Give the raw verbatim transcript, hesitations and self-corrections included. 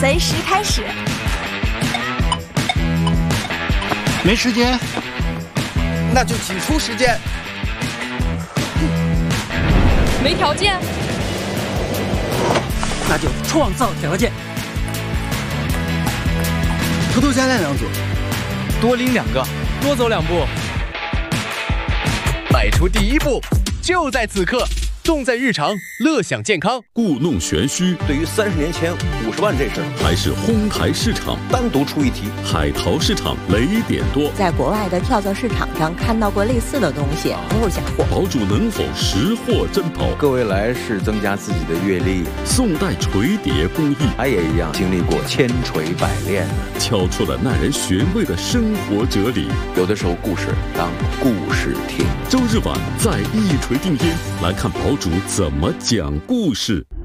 随时开始。 没时间， 那就挤出时间。 没条件， 那就创造条件。 偷偷加练两组， 多拎两个， 多走两步， 迈出第一步，就在此刻。重在日常，乐享健康。 故弄玄虚， 对于三十年前五十万这事儿， 还是哄抬市场？ 单独出一题。 海淘市场雷点多， 在国外的跳蚤市场上看到过类似的东西，没有假货。 堡主能否识货珍宝？ 各位来是增加自己的阅历。 宋代锤叠工艺， 他也一样经历过千锤百炼， 敲出了耐人寻味的生活哲理。 有的时候故事当故事听。 周日晚在一锤定音来看堡主怎么讲故事。